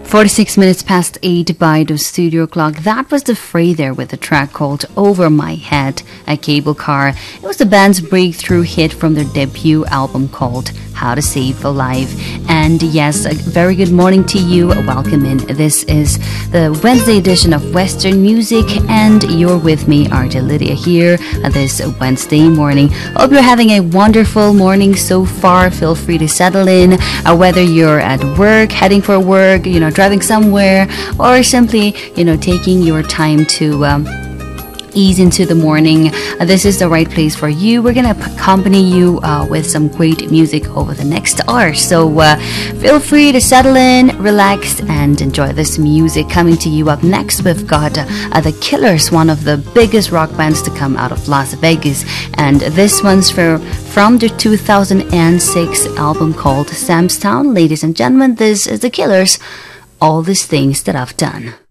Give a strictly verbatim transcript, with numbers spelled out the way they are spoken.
forty-six minutes past eight by the studio clock. That was the Fray there with a track called Over My Head, a Cable Car. It was the band's breakthrough hit from their debut album called How to Save a Life. And yes, a very good morning to you. Welcome in. This is the Wednesday edition of Western Music, and you're with me, R J Lydia, here this Wednesday morning. Hope you're having a wonderful morning so far. Feel free to settle in, uh, whether you're at work, heading for work, you know, driving somewhere, or simply, you know, taking your time to um, ease into the morning. Uh, this is the right place for you. We're gonna accompany you uh, with some great music over the next hour. So uh, feel free to settle in, relax, and enjoy this music. Coming to you up next, we've got uh, The Killers, one of the biggest rock bands to come out of Las Vegas. And this one's for from the two thousand six album called Sam's Town. Ladies and gentlemen, this is The Killers, All These Things That I've Done.